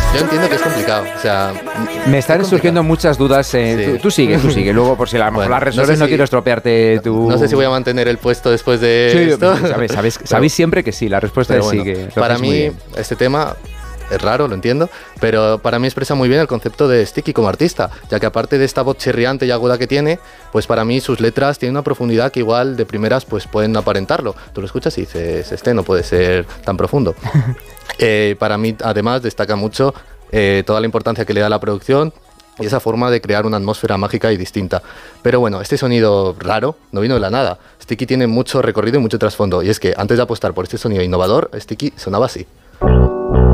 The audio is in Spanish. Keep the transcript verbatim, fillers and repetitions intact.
Yo entiendo que es complicado, o sea... Me están surgiendo muchas dudas. Eh, Sí. tú, tú sigue, tú sigue. Luego, por si a lo mejor Bueno, las resuelves, no no, sé si- quiero estropearte tu... No sé si voy a mantener el puesto después de Sí, esto. sabes, sabes, Pero- sabéis siempre que sí, la respuesta pero es bueno, sí. Que lo para hacéis muy mí, bien. este tema... Es raro, lo entiendo, pero para mí expresa muy bien el concepto de Sticky como artista, ya que aparte de esta voz chirriante y aguda que tiene, pues para mí sus letras tienen una profundidad que igual de primeras pues pueden aparentarlo. Tú lo escuchas y dices, este no puede ser tan profundo. eh, para mí, además, destaca mucho eh, toda la importancia que le da a la producción y esa forma de crear una atmósfera mágica y distinta. Pero bueno, este sonido raro no vino de la nada. Sticky tiene mucho recorrido y mucho trasfondo, y es que antes de apostar por este sonido innovador, Sticky sonaba así.